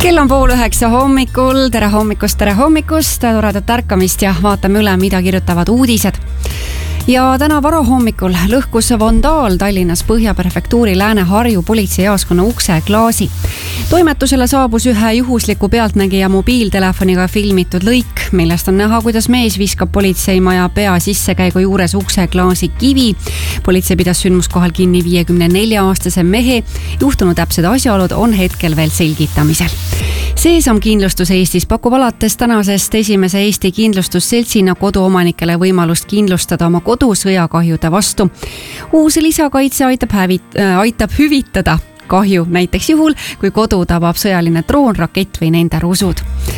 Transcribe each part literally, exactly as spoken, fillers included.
Kell on pool üheksa hommikul, tere hommikust, tere hommikust, toredat ärkamist ja vaatame üle, mida kirjutavad uudised. Ja täna varahommikul lõhkus vandaal Tallinnas Põhja-prefektuuri Lääne-Harju politseijaoskonna ukse klaasi. Toimetusele saabus ühe juhusliku pealtnägija mobiiltelefoniga filmitud lõik, millest on näha, kuidas mees viskab politseimaja pea sissekäigu juures ukse klaasi kivi. Politsei pidas sündmuskohal kinni viiekümne nelja aastase mehe. Juhtunu täpsed asjaolud on hetkel veel selgitamisel. Seesam kindlustus Eestis pakub alates tänasest esimese Eesti kindlustusseltsina koduomanikele võimalust kindlustada oma kodu sõjakahjude vastu. Uus lisakaitse aitab, hävit, äh, aitab hüvitada kahju näiteks juhul, kui kodu tabab sõjaline droon, rakett või nende rusud.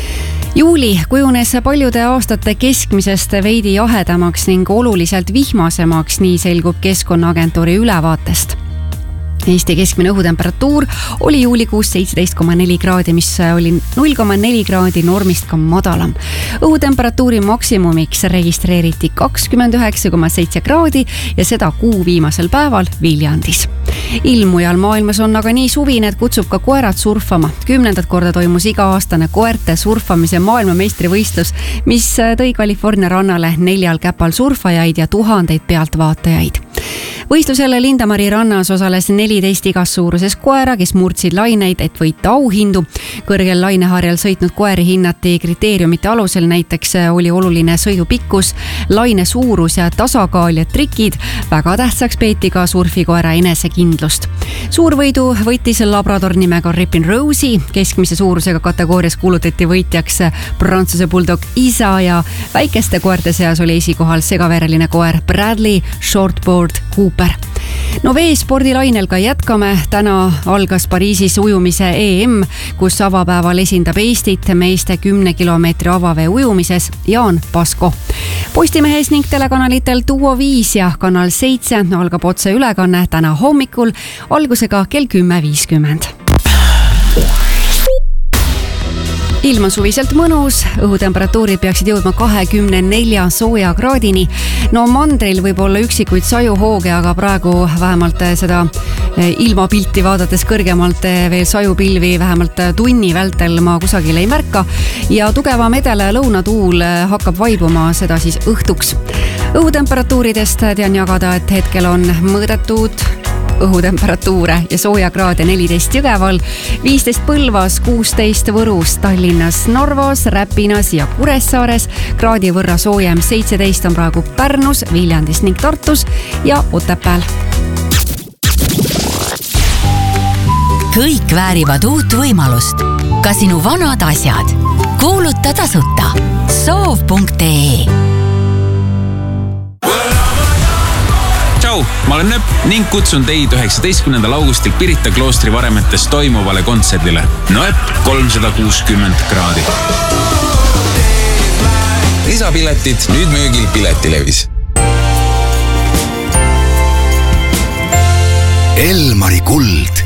Juuli kujunes paljude aastate keskmisest veidi jahedamaks ning oluliselt vihmasemaks, nii selgub Keskkonnaagentuuri ülevaatest. Eesti keskmine õhutemperatuur oli juulikuus seitseteist koma neli kraadi, mis oli null koma neli kraadi normist ka madalam. Õhutemperatuuri maksimumiks registreeriti kakskümmend üheksa koma seitse kraadi ja seda kuu viimasel päeval Viljandis. Ilm mujal maailmas on aga nii suvine, et kutsub ka koerad surfama. Kümnendat korda toimus iga-aastane koerte surfamise maailmameistrivõistlus, mis tõi California rannale neljal käpal surfajaid ja tuhandeid pealtvaatajaid. Võistlusele Lindamari rannas osales neliteist igas suuruses koera, kes murdsid laineid, et võita auhindu. Kõrgel laineharjal sõitnud koeri hinnati kriteeriumite alusel, näiteks oli oluline sõidu pikkus, laine suurus ja tasakaal ja trikid. Väga tähtsaks peeti ka surfikoera enesekindlust. Suurvõidu võitis labrador nimega Ripin Rosie, keskmise suurusega kategoorias kuulutati võitjaks Prantsuse bulldog Isa ja väikeste koerte seas oli esikohal segavereline koer Bradley Shortboard Cooper. No veespordilainel ka jätkame. Täna algas Pariisis ujumise E M, kus avapäeval esindab Eestit meeste kümne kilomeetri avavee ujumises Jaan Pasko. Postimehes ning telekanalitel Duo viis ja Kanal seitse algab otse ülekanne täna hommikul algusega kell kümme viiskümmend. Ilm on suviselt mõnus, õhutemperatuurid peaksid jõudma kahekümne nelja sooja kraadini. No mandril võib olla üksikuid sajuhooge, aga praegu vähemalt seda ilmapilti vaadates kõrgemalt veel sajupilvi vähemalt tunni vältel ma kusagil ei märka. Ja tugevam edele lõunatuul hakkab vaibuma seda siis õhtuks. Õhutemperatuuridest tean jagada, et hetkel on mõõdetud õhutemperatuure ja soojakraade neliteist Jõgeval, viisteist Põlvas, kuusteist Võrus, Tallinnas, Narvas, Räpinas ja Kuressaares. Kraadi võrra soojem seitseteist on praegu Pärnus, Viljandis ning Tartus ja Otepääl. Kõik väärivad uut võimalust. Ka sinu vanad asjad. Kuuluta tasuta. soov punkt ee Tšau, ma olen Nööp ning kutsun teid üheksateistkümnendal augustil Pirita kloostri varemetes toimuvale kontserdile. Nööp kolmsada kuuskümmend kraadi. Lisapiletid nüüd müügil Piletilevis. Elmari kuld.